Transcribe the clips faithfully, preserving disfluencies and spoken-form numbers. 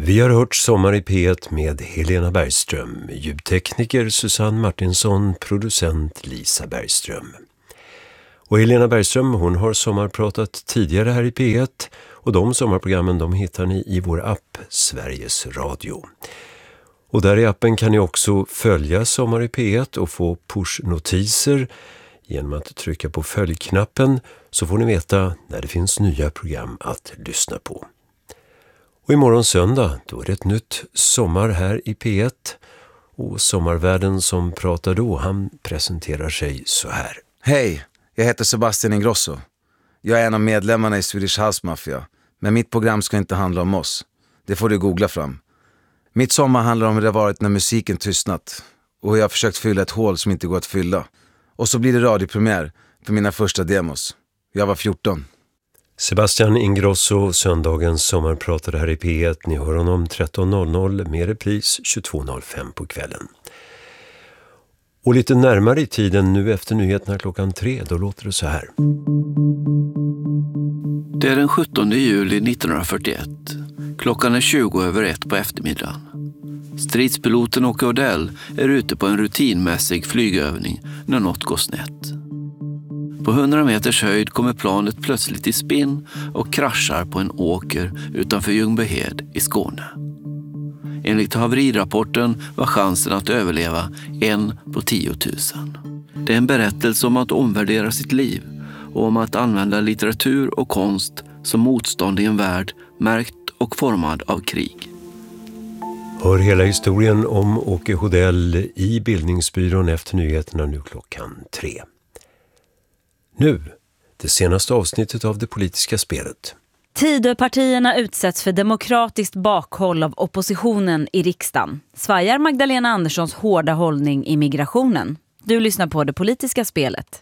Vi har hört Sommar i P ett med Helena Bergström, ljudtekniker Susanne Martinsson, producent Lisa Bergström. Och Helena Bergström, hon har sommarpratat tidigare här i P ett och de sommarprogrammen de hittar ni i vår app Sveriges Radio. Och där i appen kan ni också följa Sommar i P ett och få push-notiser. Genom att trycka på följknappen så får ni veta när det finns nya program att lyssna på. Och imorgon söndag då är det ett nytt sommar här i P ett. Och sommarvärden som pratar då, han presenterar sig så här. Hej, jag heter Sebastian Ingrosso. Jag är en av medlemmarna i Swedish House Mafia. Men mitt program ska inte handla om oss. Det får du googla fram. Mitt sommar handlar om hur det har varit när musiken tystnat. Och hur jag har försökt fylla ett hål som inte går att fylla. Och så blir det radiopremiär för mina första demos. Jag var fjorton. Sebastian Ingrosso, söndagens sommarpratare här i P ett. Ni hör honom tretton noll noll med repris tjugotvå noll fem på kvällen. Och lite närmare i tiden nu efter nyheterna klockan tre, då låter det så här. Det är den sjuttonde juli nittonhundrafyrtioett. Klockan är tjugo över ett på eftermiddagen. Stridspiloten Åke Odell är ute på en rutinmässig flygövning när något går snett. På hundra meters höjd kommer planet plötsligt i spinn och kraschar på en åker utanför Ljungbyhed i Skåne. Enligt haverirapporten var chansen att överleva en på tiotusen. Det är en berättelse om att omvärdera sitt liv och om att använda litteratur och konst som motstånd i en värld märkt och formad av krig. Hör hela historien om Åke Odell i Bildningsbyrån efter nyheterna nu klockan tre. Nu, det senaste avsnittet av Det politiska spelet. Tidöpartierna utsätts för demokratiskt bakhåll av oppositionen i riksdagen. Svajar Magdalena Anderssons hårda hållning i migrationen. Du lyssnar på Det politiska spelet.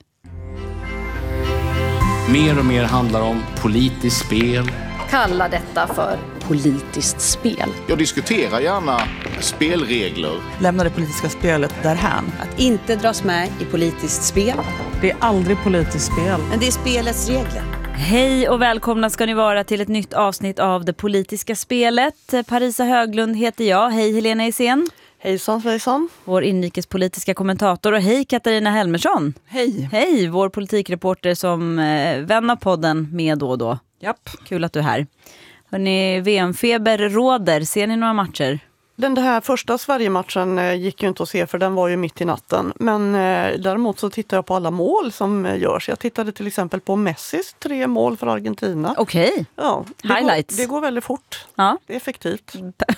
Mer och mer handlar om politiskt spel. Kalla detta för politiskt spel. Jag diskuterar gärna spelregler. Lämna det politiska spelet därhän. Att inte dras med i politiskt spel. Det är aldrig politiskt spel. Men det är spelets regler. Hej och välkomna ska ni vara till ett nytt avsnitt av Det politiska spelet. Parisa Höglund heter jag. Hej Helena Isén. Hejsan, hejsan. Vår inrikespolitiska kommentator och hej Katarina Helmersson. Hej. Hej, vår politikreporter som eh, vän av podden med då och då. Japp. Kul att du är här. Hörrni, V M-feber råder. Ser ni några matcher? Den här första Sverige-matchen eh, gick ju inte att se för den var ju mitt i natten. Men eh, däremot så tittar jag på alla mål som eh, görs. Jag tittade till exempel på Messis tre mål för Argentina. Okej. Okay. Ja, det highlights. Går, det går väldigt fort. Ja. Det är effektivt.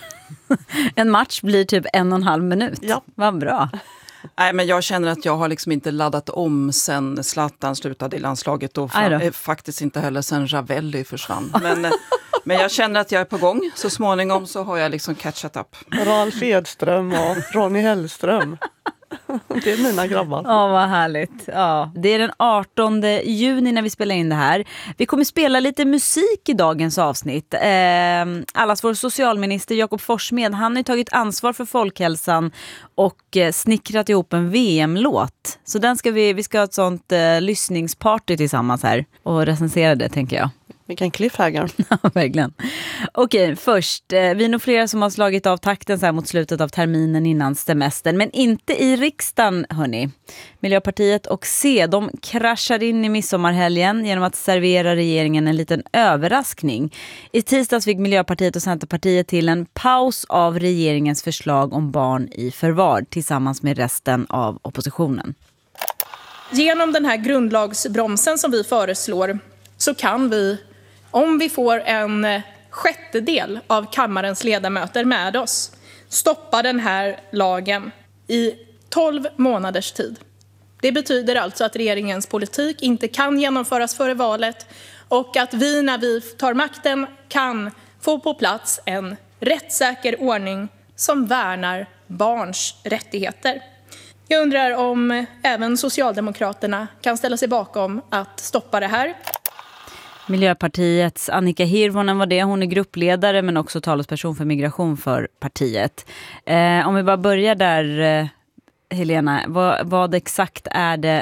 En match blir typ en och en halv minut. Ja. Vad bra. Nej, men jag känner att jag har liksom inte laddat om sen Zlatan slutade i landslaget och fram, eh, faktiskt inte heller sen Ravelli försvann. Men, men jag känner att jag är på gång. Så småningom så har jag liksom catchat up. Ralf Edström och Ronny Hellström. Det är mina grabbar. Ja, vad härligt. Ja, det är den artonde juni när vi spelar in det här. Vi kommer spela lite musik i dagens avsnitt. Eh, allas vår socialminister Jakob Forssmed, han har ju tagit ansvar för folkhälsan och eh, snickrat ihop en V M-låt. Så den ska vi, vi ska ha ett sånt eh, lyssningsparty tillsammans här och recensera det, tänker jag. Vilken cliffhanger. Ja, verkligen. Okej, först. Eh, vi är nog flera som har slagit av takten så här mot slutet av terminen innan semestern. Men inte i riksdagen, hörni. Miljöpartiet och C, de kraschar in i midsommarhelgen genom att servera regeringen en liten överraskning. I tisdags fick Miljöpartiet och Centerpartiet till en paus av regeringens förslag om barn i förvar tillsammans med resten av oppositionen. Genom den här grundlagsbromsen som vi föreslår så kan vi, om vi får en sjättedel av kammarens ledamöter med oss, stoppa den här lagen i tolv månaders tid. Det betyder alltså att regeringens politik inte kan genomföras före valet och att vi när vi tar makten kan få på plats en rättssäker ordning som värnar barns rättigheter. Jag undrar om även Socialdemokraterna kan ställa sig bakom att stoppa det här. Miljöpartiets Annika Hirvonen var det. Hon är gruppledare men också talesperson för migration för partiet. Eh, om vi bara börjar där, eh, Helena. Vad, vad exakt är det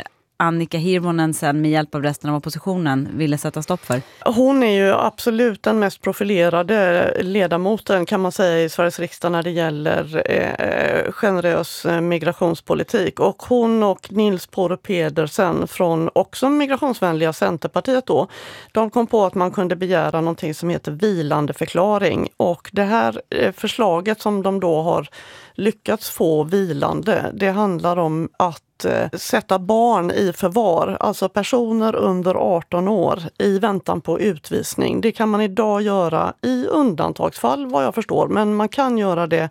Annika Hirvonen sen med hjälp av resten av oppositionen ville sätta stopp för? Hon är ju absolut den mest profilerade ledamoten kan man säga i Sveriges riksdag när det gäller eh, generös migrationspolitik. Och hon och Nils Pore Pedersen från också migrationsvänliga Centerpartiet då, de kom på att man kunde begära någonting som heter vilandeförklaring. Och det här förslaget som de då har lyckats få vilande, det handlar om att eh, sätta barn i förvar, alltså personer under arton år i väntan på utvisning. Det kan man idag göra i undantagsfall vad jag förstår, men man kan göra det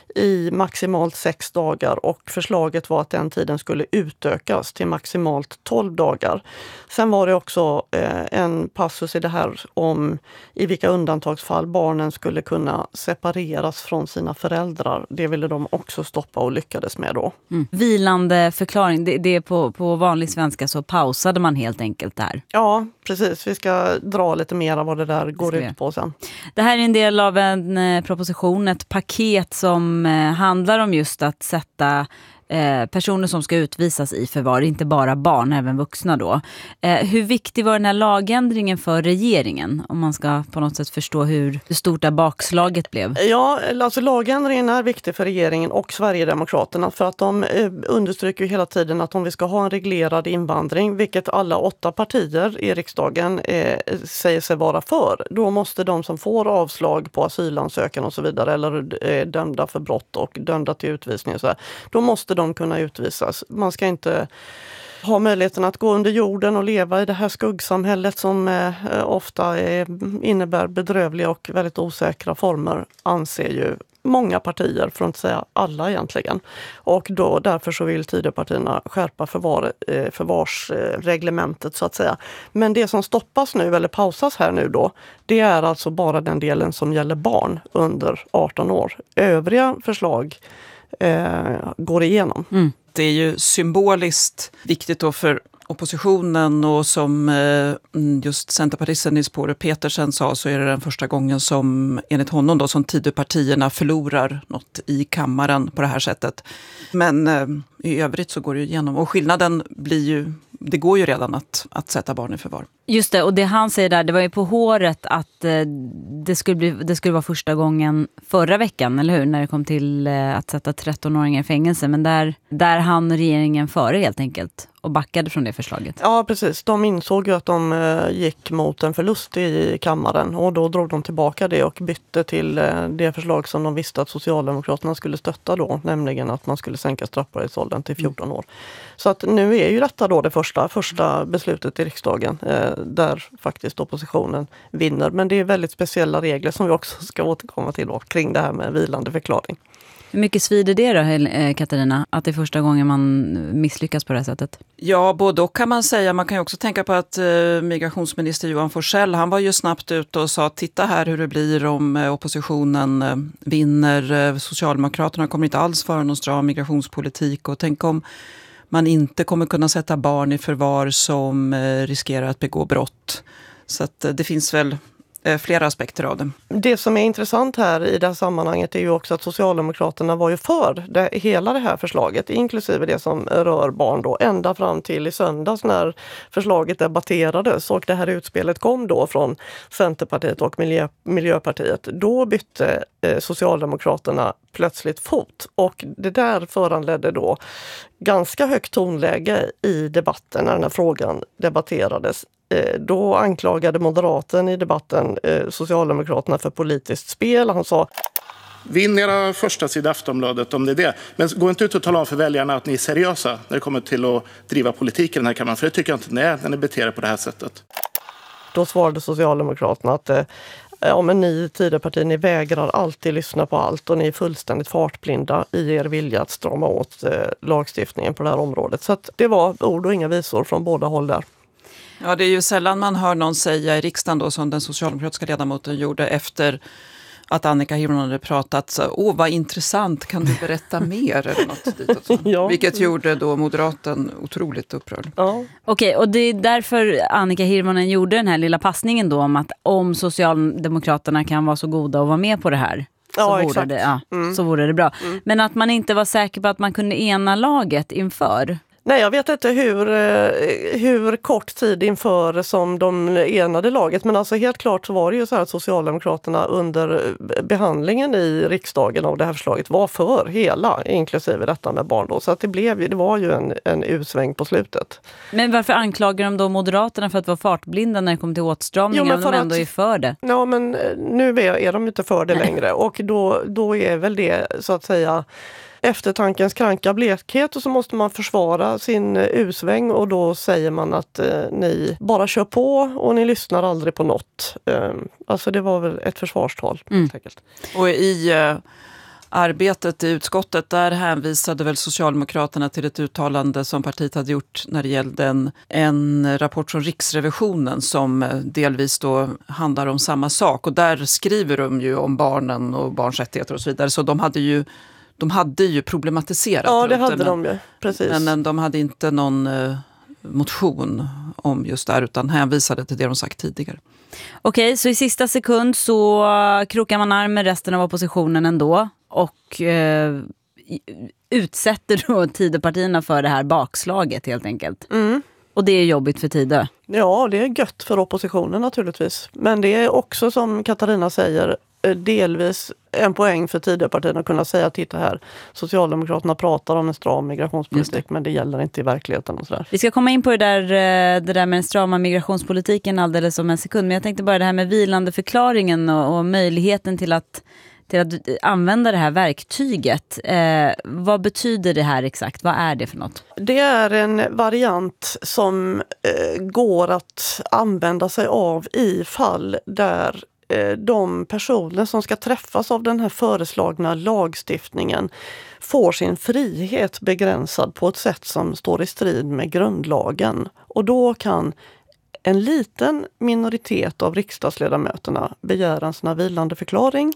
i maximalt sex dagar och förslaget var att den tiden skulle utökas till maximalt tolv dagar. Sen var det också eh, en passus i det här om i vilka undantagsfall barnen skulle kunna separeras från sina föräldrar. Det ville de också stoppa och lyckades med då. Mm. Vilande förklaring, det, det är på, på vanlig svenska så pausade man helt enkelt där. Ja, precis. Vi ska dra lite mer av vad det där går ut på sen. Det här är en del av en eh, proposition, ett paket som eh, handlar om just att sätta eh, personer som ska utvisas i förvar, inte bara barn, även vuxna då. Eh, hur viktig var den här lagändringen för regeringen? Om man ska på något sätt förstå hur, hur stort det bakslaget blev. Ja, alltså lagändringen är viktig för regeringen och Sverigedemokraterna för att de eh, understryker hela tiden att om vi ska ha en reglerad invandring, vilket alla åtta partier i riksdagen eh, säger sig vara för, då måste de som får avslag på asylansökan och så vidare eller är dömda för brott och dömda till utvisning och så här, då måste de kunna utvisas. Man ska inte ha möjligheten att gå under jorden och leva i det här skuggsamhället som eh, ofta är, innebär bedrövliga och väldigt osäkra former, anser ju många partier, för att inte säga alla egentligen. Och då, därför så vill Tidöpartierna skärpa förvar, eh, förvarsreglementet så att säga. Men det som stoppas nu, eller pausas här nu då, det är alltså bara den delen som gäller barn under arton år. Övriga förslag eh, går igenom. Mm. Det är ju symboliskt viktigt då för oppositionen och som just centerpartisten Nils Pore Pedersen sa så är det den första gången som enligt honom då som Tidöpartierna förlorar något i kammaren på det här sättet. Men i övrigt så går det igenom och skillnaden blir ju, det går ju redan att, att sätta barn i förvar. Just det, och det han säger där, det var ju på håret att eh, det, skulle bli, det skulle vara första gången förra veckan, eller hur? När det kom till eh, att sätta tretton-åringar i fängelse. Men där, där hann regeringen före helt enkelt och backade från det förslaget. Ja, precis. De insåg ju att de eh, gick mot en förlust i kammaren och då drog de tillbaka det och bytte till eh, det förslag som de visste att Socialdemokraterna skulle stötta då, nämligen att man skulle sänka straffbarhetsåldern till fjorton år. Så att nu är ju detta då det första, första beslutet i riksdagen eh, där faktiskt oppositionen vinner. Men det är väldigt speciella regler som vi också ska återkomma till då, kring det här med vilande förklaring. Hur mycket svider det då, Katarina, att det är första gången man misslyckas på det här sättet? Ja, både och kan man säga. Man kan ju också tänka på att eh, migrationsminister Johan Forssell, han var ju snabbt ute och sa titta här hur det blir om eh, oppositionen eh, vinner. Eh, Socialdemokraterna kommer inte alls föra någon stram migrationspolitik och tänk om man inte kommer kunna sätta barn i förvar som eh, riskerar att begå brott. Så att, eh, det finns väl flera aspekter av det. Det som är intressant här i det här sammanhanget är ju också att Socialdemokraterna var ju för det, hela det här förslaget, inklusive det som rör barn då, ända fram till i söndags när förslaget debatterades och det här utspelet kom då från Centerpartiet och Miljö, Miljöpartiet. Då bytte eh, Socialdemokraterna plötsligt fot och det där föranledde då ganska högt tonläge i debatten när den här frågan debatterades. Då anklagade moderaten i debatten eh, Socialdemokraterna för politiskt spel. Han sa: vinn era första sida Aftonbladet om det är det. Men gå inte ut och tala om för väljarna att ni är seriösa när det kommer till att driva politik i den här kammaren. För det tycker jag inte att ni är när ni beter er på det här sättet. Då svarade Socialdemokraterna att eh, ja, men ni i Tidöpartiet, ni vägrar alltid lyssna på allt och ni är fullständigt fartblinda i er vilja att strama åt eh, lagstiftningen på det här området. Så att det var ord och inga visor från båda håll där. Ja, det är ju sällan man hör någon säga i riksdagen då, som den socialdemokratiska ledamoten gjorde efter att Annika Hirvonen hade pratat, så, åh vad intressant, kan du berätta mer eller något ditåt. Ja. Vilket gjorde då moderaten otroligt upprörd. Ja. Okej, och det är därför Annika Hirvonen gjorde den här lilla passningen då om att om Socialdemokraterna kan vara så goda och vara med på det här. Så, ja, vore exakt. det, ja, mm. så vore det bra. Mm. Men att man inte var säker på att man kunde ena laget inför. Nej, jag vet inte hur, hur kort tid inför som de enade laget, men alltså helt klart så var det ju så här att Socialdemokraterna under behandlingen i riksdagen av det här förslaget var för hela, inklusive detta med barn då. Så att det, blev, det var ju en, en utsväng på slutet. Men varför anklagar de då Moderaterna för att vara fartblinda när det kommer till åtstramningen om de ändå att, är för det? Ja, men nu är, är de inte för det längre och då, då är väl det så att säga eftertankens kranka blekhet och så måste man försvara sin usväng och då säger man att eh, ni bara kör på och ni lyssnar aldrig på något. Eh, alltså det var väl ett försvarstal mm. helt enkelt. Och i eh, arbetet i utskottet där hänvisade väl Socialdemokraterna till ett uttalande som partiet hade gjort när det gällde en, en rapport från Riksrevisionen som delvis då handlar om samma sak och där skriver de ju om barnen och barns rättigheter och så vidare så de hade ju De hade ju problematiserat. Ja, det hade men, de ju. Precis. Men de hade inte någon eh, motion om just det här utan hänvisade till det de sagt tidigare. Okej, så i sista sekund så krokar man arm med resten av oppositionen ändå och eh, utsätter då Tidöpartierna för det här bakslaget helt enkelt. Mm. Och det är jobbigt för Tidö. Ja, det är gött för oppositionen naturligtvis. Men det är också som Katarina säger delvis en poäng för Tidöpartierna att kunna säga titta här, Socialdemokraterna pratar om en stram migrationspolitik det. Men det gäller inte i verkligheten och sådär. Vi ska komma in på det där, det där med den strama migrationspolitiken alldeles om en sekund, men jag tänkte bara det här med vilandeförklaringen och, och möjligheten till att, till att använda det här verktyget. Eh, vad betyder det här exakt? Vad är det för något? Det är en variant som eh, går att använda sig av i fall där de personer som ska träffas av den här föreslagna lagstiftningen får sin frihet begränsad på ett sätt som står i strid med grundlagen. Och då kan en liten minoritet av riksdagsledamöterna begära en sån här vilandeförklaring.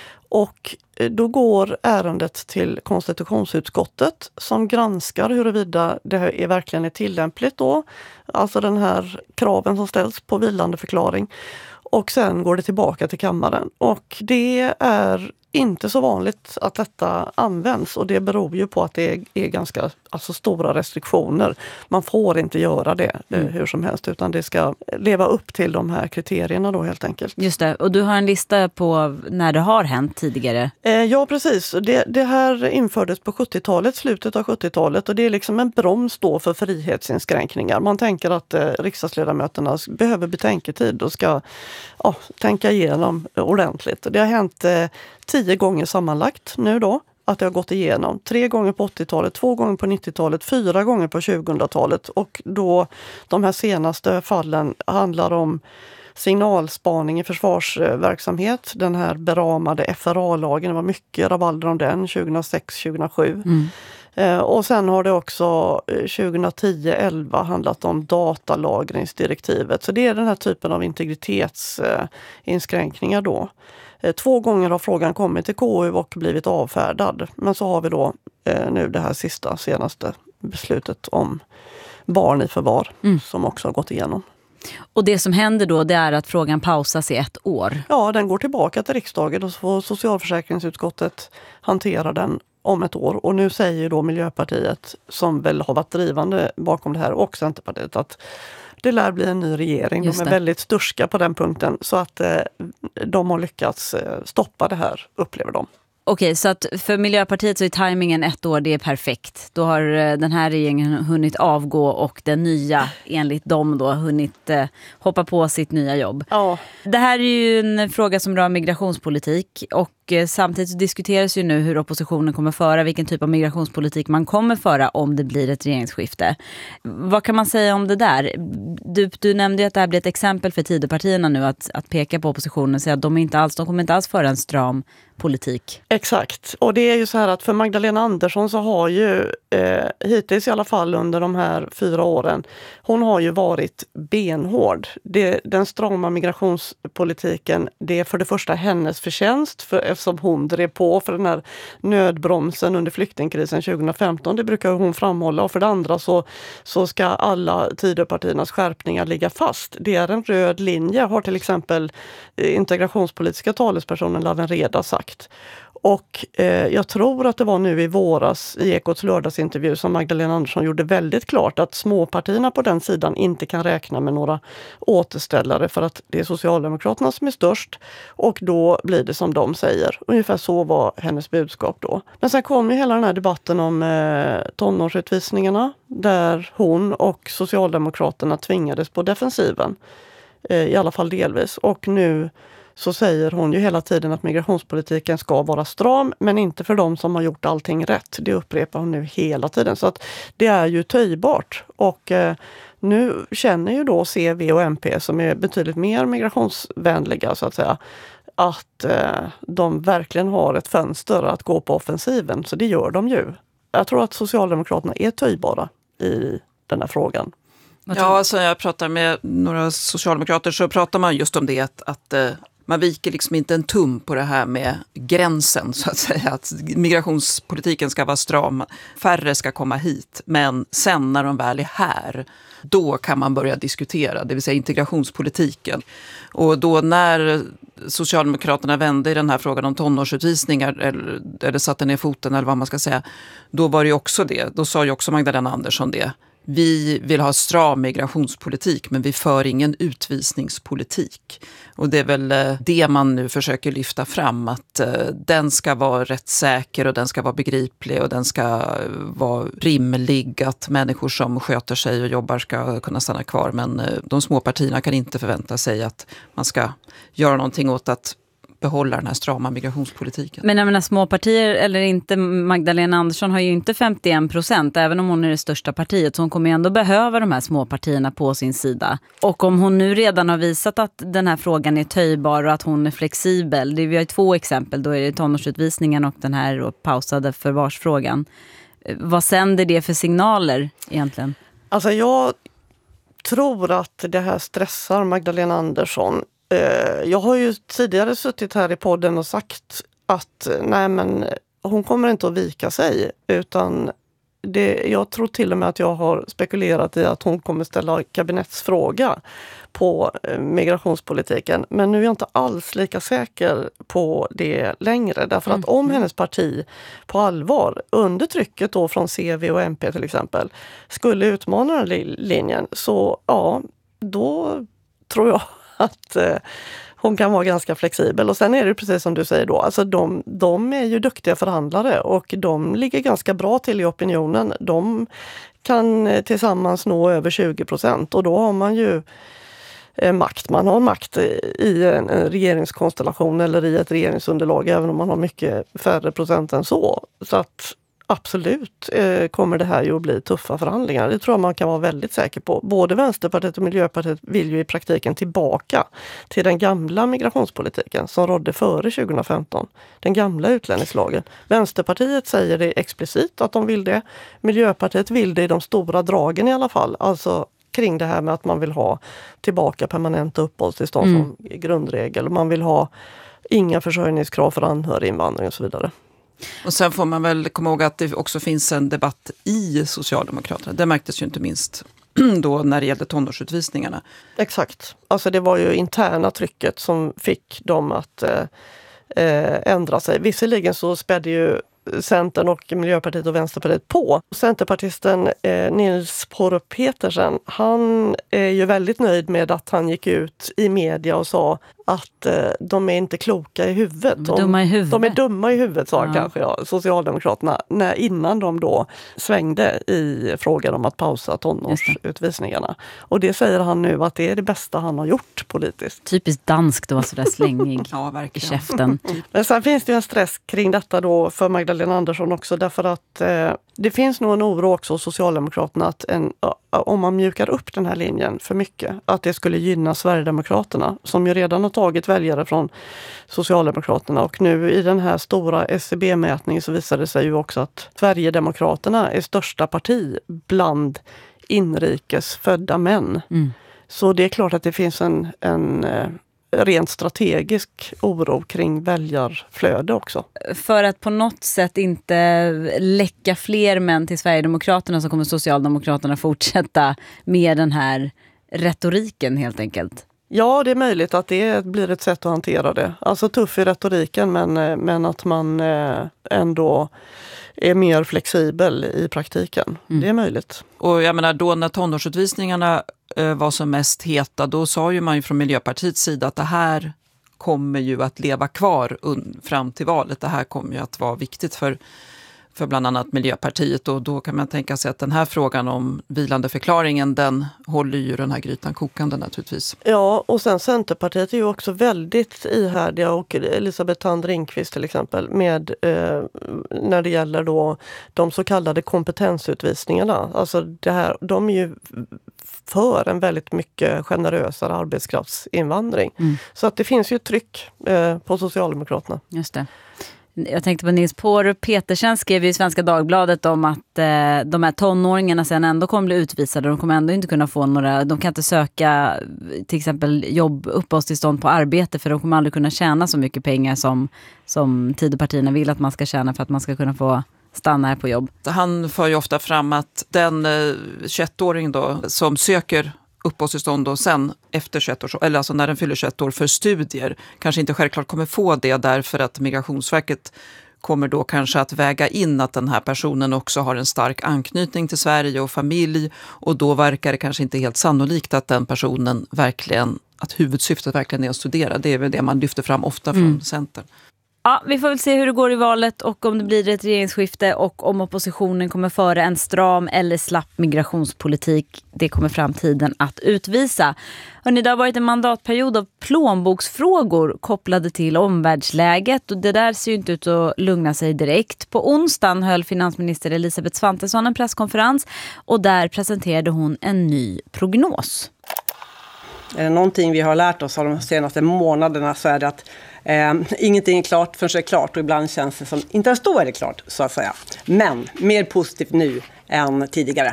Och då går ärendet till konstitutionsutskottet som granskar huruvida det är verkligen är tillämpligt då. Alltså den här kraven som ställs på vilandeförklaring. Och sen går det tillbaka till kammaren. Och det är inte så vanligt att detta används och det beror ju på att det är, är ganska alltså, stora restriktioner. Man får inte göra det mm. hur som helst utan det ska leva upp till de här kriterierna då helt enkelt. Just det, och du har en lista på när det har hänt tidigare. Eh, ja precis, det, det här infördes på sjuttiotalet, slutet av sjuttiotalet och det är liksom en broms då för frihetsinskränkningar. Man tänker att eh, riksdagsledamöterna behöver betänketid och ska ja, tänka igenom ordentligt. Det har hänt eh, tio gånger sammanlagt nu då. Att det har gått igenom. Tre gånger på åttiotalet, två gånger på nittiotalet, fyra gånger på tjugohundratalet. Och då de här senaste fallen handlar om signalspaning i försvarsverksamhet. Den här beramade F R A-lagen, det var mycket rabalder om den tjugohundrasex tjugohundrasju. Mm. Eh, och sen har det också tjugohundratio elva handlat om datalagringsdirektivet. Så det är den här typen av integritetsinskränkningar då. Två gånger har frågan kommit till K U och blivit avfärdad. Men så har vi då eh, nu det här sista, senaste beslutet om barn i förvar mm. som också har gått igenom. Och det som händer då det är att frågan pausas i ett år? Ja, den går tillbaka till riksdagen och så får socialförsäkringsutskottet hantera den om ett år. Och nu säger då Miljöpartiet, som väl har varit drivande bakom det här, och Centerpartiet att det lär bli en ny regering. De är väldigt sturska på den punkten så att eh, de har lyckats eh, stoppa det här, upplever de. Okej, så att för Miljöpartiet så är tajmingen ett år, det är perfekt. Då har eh, den här regeringen hunnit avgå och den nya, enligt dem då, hunnit eh, hoppa på sitt nya jobb. Ja. Det här är ju en fråga som rör migrationspolitik och eh, samtidigt diskuteras ju nu hur oppositionen kommer föra, vilken typ av migrationspolitik man kommer föra om det blir ett regeringsskifte. Vad kan man säga om det där? Du, du nämnde ju att det här blir ett exempel för Tidöpartierna nu att, att peka på oppositionen och säga att de, inte alls, de kommer inte alls föra en stram politik. Exakt. Och det är ju så här att för Magdalena Andersson så har ju eh, hittills i alla fall under de här fyra åren, hon har ju varit benhård. Det, den strama migrationspolitiken, det är för det första hennes förtjänst för, eftersom hon drev på för den här nödbromsen under flyktingkrisen tjugohundrafemton. Det brukar hon framhålla. Och för det andra så, så ska alla Tidöpartiernas skärpningar ligga fast. Det är en röd linje, har till exempel integrationspolitiska talespersonen Laven Reda sagt. Och eh, jag tror att det var nu i våras i Ekots lördagsintervju som Magdalena Andersson gjorde väldigt klart att småpartierna på den sidan inte kan räkna med några återställare för att det är Socialdemokraterna som är störst och då blir det som de säger. Ungefär så var hennes budskap då. Men sen kom ju hela den här debatten om eh, tonårsutvisningarna där hon och Socialdemokraterna tvingades på defensiven. Eh, I alla fall delvis. Och nu så säger hon ju hela tiden att migrationspolitiken ska vara stram, men inte för de som har gjort allting rätt. Det upprepar hon nu hela tiden. Så att det är ju töjbart. Och eh, nu känner ju då C, V och M P som är betydligt mer migrationsvänliga så att säga, att eh, de verkligen har ett fönster att gå på offensiven. Så det gör de ju. Jag tror att Socialdemokraterna är töjbara i den här frågan. Ja, alltså jag pratar med några socialdemokrater så pratar man just om det att, att eh, man viker liksom inte en tum på det här med gränsen så att säga. Att migrationspolitiken ska vara stram, färre ska komma hit. Men sen när de väl är här, då kan man börja diskutera, det vill säga integrationspolitiken. Och då när Socialdemokraterna vände i den här frågan om tonårsutvisningar eller, eller satte ner foten eller vad man ska säga, då var det ju också det. Då sa ju också Magdalena Andersson det. Vi vill ha stram migrationspolitik men vi för ingen utvisningspolitik. Och det är väl det man nu försöker lyfta fram, att den ska vara rättssäker och den ska vara begriplig och den ska vara rimlig, att människor som sköter sig och jobbar ska kunna stanna kvar. Men de små partierna kan inte förvänta sig att man ska göra någonting åt att behålla den här strama migrationspolitiken. Men jag menar, småpartier eller inte, Magdalena Andersson har ju inte femtioen procent även om hon är det största partiet, så hon kommer ju ändå behöva de här småpartierna på sin sida. Och om hon nu redan har visat att den här frågan är töjbar och att hon är flexibel, det, vi har ju två exempel, då är det tonårsutvisningen och den här pausade förvarsfrågan. Vad sänder det för signaler egentligen? Alltså jag tror att det här stressar Magdalena Andersson. Jag har ju tidigare suttit här i podden och sagt att nej men hon kommer inte att vika sig, utan det, jag tror till och med att jag har spekulerat i att hon kommer ställa kabinettsfråga på migrationspolitiken. Men nu är jag inte alls lika säker på det längre. Därför att om hennes parti på allvar, under trycket då från C, V och M P till exempel, skulle utmana den linjen, så ja, då tror jag att eh, hon kan vara ganska flexibel. Och sen är det precis som du säger då, alltså de, de är ju duktiga förhandlare och de ligger ganska bra till i opinionen. De kan eh, tillsammans nå över tjugo procent och då har man ju eh, makt. Man har makt i en, en regeringskonstellation eller i ett regeringsunderlag även om man har mycket färre procent än så. Så att absolut eh, kommer det här ju att bli tuffa förhandlingar. Det tror jag man kan vara väldigt säker på. Både Vänsterpartiet och Miljöpartiet vill ju i praktiken tillbaka till den gamla migrationspolitiken som rådde före tjugohundrafemton. Den gamla utlänningslagen. Vänsterpartiet säger det explicit att de vill det. Miljöpartiet vill det i de stora dragen i alla fall. Alltså kring det här med att man vill ha tillbaka permanenta uppehållstillstånd mm. som grundregel. Man vill ha inga försörjningskrav för anhöriginvandring och så vidare. Och sen får man väl komma ihåg att det också finns en debatt i Socialdemokraterna. Det märktes ju inte minst då när det gällde tonårsutvisningarna. Exakt. Alltså det var ju interna trycket som fick dem att eh, ändra sig. Visserligen så spädde ju Centern och Miljöpartiet och Vänsterpartiet på. Centerpartisten eh, Nils Pårup Petersen, han är ju väldigt nöjd med att han gick ut i media och sa att eh, de är inte kloka i huvudet. De, dumma i huvudet. De är dumma i huvudet, sa ja. kanske ja, Socialdemokraterna, när, innan de då svängde i frågan om att pausa tonårsutvisningarna. Och det säger han nu att det är det bästa han har gjort politiskt. Typiskt danskt att vara sådär slängig ja, i käften. Men sen finns det ju en stress kring detta då för Magdalena Andersson också, därför att eh, det finns nog en oro också hos Socialdemokraterna att en, om man mjukar upp den här linjen för mycket, att det skulle gynna Sverigedemokraterna som ju redan har tagit väljare från Socialdemokraterna, och nu i den här stora S C B-mätningen så visar det sig ju också att Sverigedemokraterna är största parti bland inrikes födda män. Mm. Så det är klart att det finns en, en eh, rent strategisk oro kring väljarflöde också. För att på något sätt inte läcka fler män till Sverigedemokraterna så kommer Socialdemokraterna fortsätta med den här retoriken helt enkelt. Ja, det är möjligt att det blir ett sätt att hantera det. Alltså tuff i retoriken, men, men att man ändå är mer flexibel i praktiken. Mm. Det är möjligt. Och jag menar, då när tonårsutvisningarna eh, var som mest heta, då sa ju man ju från Miljöpartiets sida att det här kommer ju att leva kvar un- fram till valet. Det här kommer ju att vara viktigt för för bland annat Miljöpartiet, och då kan man tänka sig att den här frågan om vilandeförklaringen, den håller ju den här grytan kokande naturligtvis. Ja, och sen Centerpartiet är ju också väldigt ihärdiga, och Elisabeth Thand Ringqvist till exempel, med eh, när det gäller då de så kallade kompetensutvisningarna. Alltså det här, de är ju för en väldigt mycket generösare arbetskraftsinvandring. Mm. Så att det finns ju ett tryck eh, på Socialdemokraterna. Just det. Jag tänkte på Nils Pårup Petersen skrev ju i Svenska Dagbladet om att eh, de här tonåringarna sen ändå kommer bli utvisade. De kommer ändå inte kunna få några, de kan inte söka till exempel jobb, uppehållstillstånd på arbete, för de kommer aldrig kunna tjäna så mycket pengar som, som Tidöpartierna vill att man ska tjäna för att man ska kunna få stanna här på jobb. Han för ju ofta fram att den eh, tjugoett-åring då som söker uppehållstillstånd och sen efter tjugoett år, eller alltså när den fyller tjugoett år för studier, kanske inte självklart kommer få det, därför att Migrationsverket kommer då kanske att väga in att den här personen också har en stark anknytning till Sverige och familj, och då verkar det kanske inte helt sannolikt att den personen verkligen, att huvudsyftet verkligen är att studera. Det är väl det man lyfter fram ofta från mm. Centern. Ja, vi får väl se hur det går i valet och om det blir ett regeringsskifte och om oppositionen kommer föra en stram eller slapp migrationspolitik. Det kommer framtiden att utvisa. Hörrni, det har varit en mandatperiod av plånboksfrågor kopplade till omvärldsläget, och det där ser ju inte ut att lugna sig direkt. På onsdagen höll finansminister Elisabeth Svantesson en presskonferens, och där presenterade hon en ny prognos. Någonting vi har lärt oss av de senaste månaderna så är det att eh, ingenting är klart förrän det är klart, och ibland känns det som inte ens då är det klart, så att säga. Men mer positivt nu än tidigare.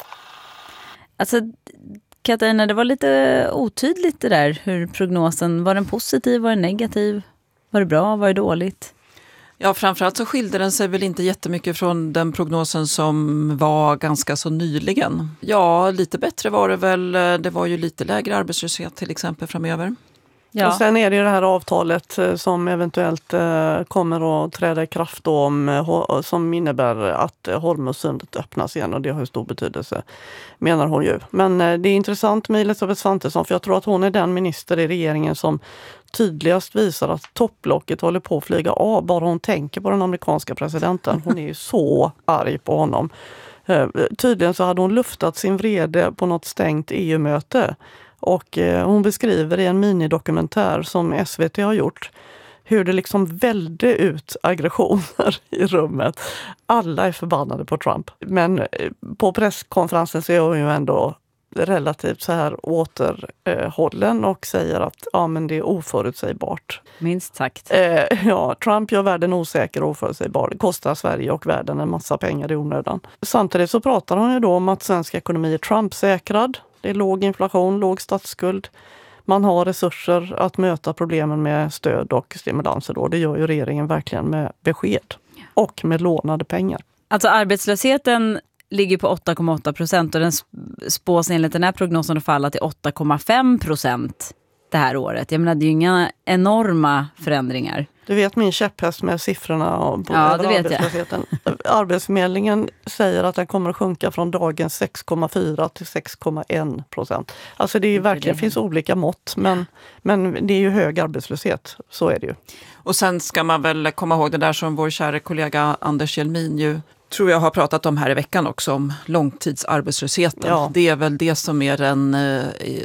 Alltså Katarina, det var lite otydligt det där, hur prognosen, var den positiv, var den negativ, var det bra, var det dåligt? Ja, framförallt så skilde den sig väl inte jättemycket från den prognosen som var ganska så nyligen. Ja, lite bättre var det väl. Det var ju lite lägre arbetslöshet till exempel framöver. Ja. Och sen är det ju det här avtalet som eventuellt kommer att träda i kraft då, om, som innebär att Hormuzsundet öppnas igen, och det har ju stor betydelse, menar hon ju. Men det är intressant med Elisabeth Svantesson, för jag tror att hon är den minister i regeringen som tydligast visar att topplocket håller på att flyga av bara hon tänker på den amerikanska presidenten. Hon är ju så arg på honom. Tydligen så hade hon luftat sin vrede på något stängt E U-möte. Och eh, hon beskriver i en minidokumentär som S V T har gjort hur det liksom välde ut aggressioner i rummet. Alla är förbannade på Trump. Men eh, på presskonferensen så är hon ju ändå relativt så här återhållen och säger att ja, men det är oförutsägbart. Minst sagt. Eh, ja, Trump gör världen osäker och oförutsägbar. Det kostar Sverige och världen en massa pengar i onödan. Samtidigt så pratar hon ju då om att svensk ekonomi är Trump-säkrad. Det är låg inflation, låg statsskuld. Man har resurser att möta problemen med stöd och stimulanser då. Det gör ju regeringen verkligen med besked och med lånade pengar. Alltså arbetslösheten ligger på åtta komma åtta procent och den spås enligt den här prognosen att falla till åtta komma fem procent det här året. Jag menar, det är ju inga enorma förändringar. Du vet min käpphäst med siffrorna på ja, det vet arbetslösheten. Jag. Arbetsförmedlingen säger att den kommer att sjunka från dagens sex komma fyra till sex komma en procent. Alltså det är ju verkligen, det finns olika mått, men, men det är ju hög arbetslöshet. Så är det ju. Och sen ska man väl komma ihåg det där som vår kära kollega Anders Hjelmin ju tror jag har pratat om här i veckan också, om långtidsarbetslösheten. Ja. Det är väl det som är den eh,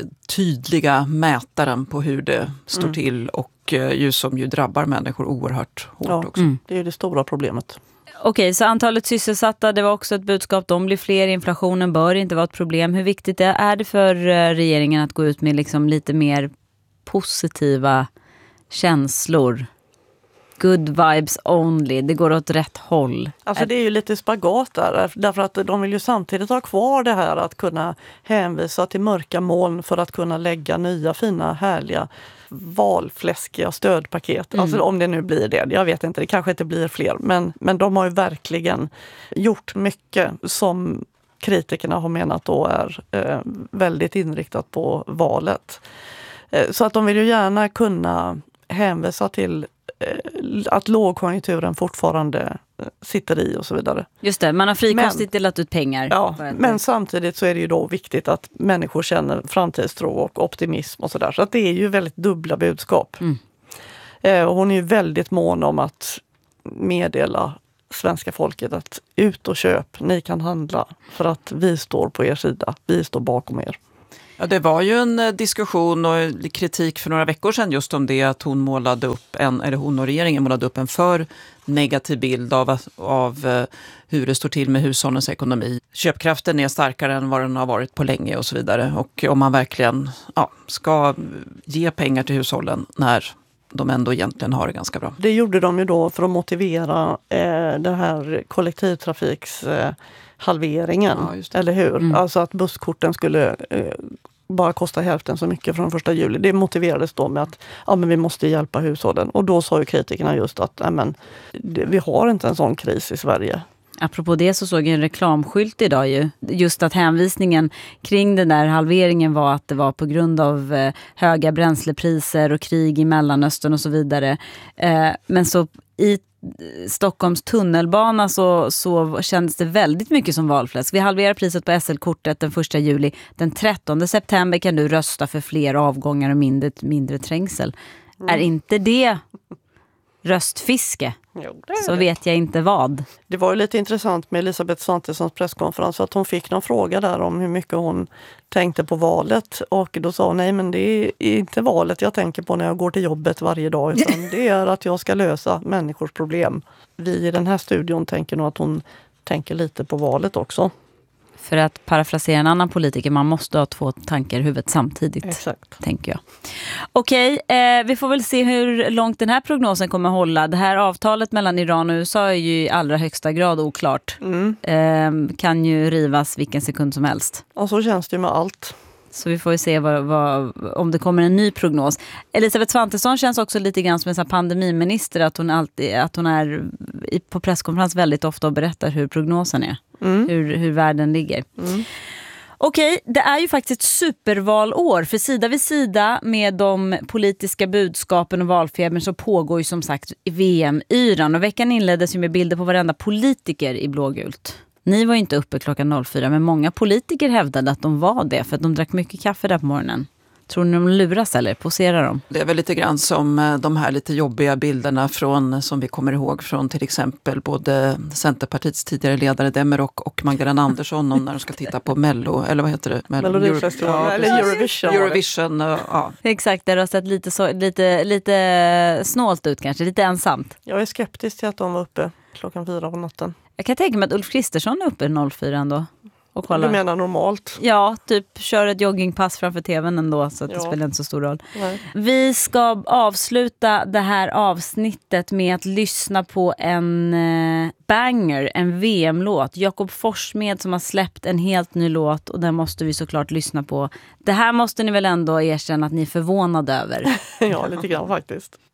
tydliga mätaren på hur det står mm. till, och eh, ju som ju drabbar människor oerhört hårt ja. också. Mm. Det är det stora problemet. Okej, så antalet sysselsatta, det var också ett budskap. De blir fler, inflationen bör inte vara ett problem. Hur viktigt är det för regeringen att gå ut med liksom lite mer positiva känslor? Good vibes only, det går åt rätt håll. Alltså det är ju lite spagat där, därför att de vill ju samtidigt ha kvar det här att kunna hänvisa till mörka moln för att kunna lägga nya, fina, härliga, valfläskiga stödpaket. Mm. Alltså om det nu blir det, jag vet inte, det kanske inte blir fler, men, men de har ju verkligen gjort mycket som kritikerna har menat då är eh, väldigt inriktat på valet. Så att de vill ju gärna kunna hänvisa till att lågkonjunkturen fortfarande sitter i och så vidare. Just det, man har frikostigt delat ut pengar. Ja, men samtidigt så är det ju då viktigt att människor känner framtidstro och optimism och sådär. Så att det är ju väldigt dubbla budskap. Mm. Eh, och hon är ju väldigt mån om att meddela svenska folket att ut och köp, ni kan handla för att vi står på er sida, vi står bakom er. Ja, det var ju en diskussion och kritik för några veckor sedan just om det, att hon målade upp en, eller hon och regeringen målade upp en för negativ bild av, av hur det står till med hushållens ekonomi. Köpkraften är starkare än vad den har varit på länge och så vidare. Och om man verkligen ja, ska ge pengar till hushållen när de ändå egentligen har det ganska bra. Det gjorde de ju då för att motivera eh, den här kollektivtrafiks eh, halveringen, ja, eller hur? Mm. Alltså att busskorten skulle eh, bara kosta hälften så mycket från första juli. Det motiverades då med att ja, men vi måste hjälpa hushållen. Och då sa ju kritikerna just att ja, men, det, vi har inte en sån kris i Sverige. Apropå det så såg jag en reklamskylt idag ju. Just att hänvisningen kring den där halveringen var att det var på grund av eh, höga bränslepriser och krig i Mellanöstern och så vidare. Eh, men så i Stockholms tunnelbana så, så kändes det väldigt mycket som valfläsk. Vi halverar priset på S L-kortet den första juli. Den trettonde september kan du rösta för fler avgångar och mindre, mindre trängsel. Mm. Är inte det röstfiske? Jo, det så det. vet jag inte vad. Det var ju lite intressant med Elisabeth Svantessons presskonferens att hon fick någon fråga där om hur mycket hon tänkte på valet, och då sa hon, nej men det är inte valet jag tänker på när jag går till jobbet varje dag, utan det är att jag ska lösa människors problem. Vi i den här studion tänker nog att hon tänker lite på valet också. För att parafrasera en annan politiker, man måste ha två tankar i huvudet samtidigt. Exakt. Tänker jag. Okej, eh, vi får väl se hur långt den här prognosen kommer hålla. Det här avtalet mellan Iran och U S A är ju i allra högsta grad oklart. Mm. Eh, kan ju rivas vilken sekund som helst. Och så känns det ju med allt. Så vi får ju se vad, vad, om det kommer en ny prognos. Elisabeth Svantesson känns också lite grann som en sån pandemiminister, att hon, alltid, att hon är på presskonferens väldigt ofta och berättar hur prognosen är. Mm. Hur, hur världen ligger. Mm. Okej, det är ju faktiskt ett supervalår, för sida vid sida med de politiska budskapen och valfebern så pågår ju som sagt V M-yran, och veckan inleddes ju med bilder på varenda politiker i blågult. Ni var ju inte uppe klockan fyra, men många politiker hävdade att de var det för att de drack mycket kaffe där på morgonen. Tror ni de luras eller poserar de? Det är väl lite grann som de här lite jobbiga bilderna från, som vi kommer ihåg från till exempel både Centerpartiets tidigare ledare Demirok och Magdalena Andersson om när de ska titta på Mello, eller vad heter det? Mello, Melodifestivalen, ja, eller Eurovision. Eurovision, ja. Exakt, det har sett lite, så, lite, lite snålt ut kanske, lite ensamt. Jag är skeptisk till att de var uppe klockan fyra på natten. Jag kan tänka mig att Ulf Kristersson är uppe fyra ändå. Och kollar. Du menar normalt? Ja, typ kör ett joggingpass framför tvn ändå, så att ja. Det spelar inte så stor roll. Nej. Vi ska avsluta det här avsnittet med att lyssna på en eh, banger, en V M-låt. Jakob Forssmed som har släppt en helt ny låt, och den måste vi såklart lyssna på. Det här måste ni väl ändå erkänna att ni är förvånade över? Ja, lite grann faktiskt.